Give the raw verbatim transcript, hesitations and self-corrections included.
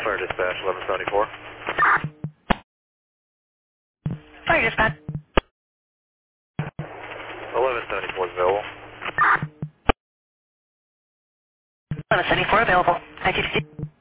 Fire dispatch, eleven seventy-four. Fire dispatch. eleven seventy-four is available. eleven seventy-four available. I T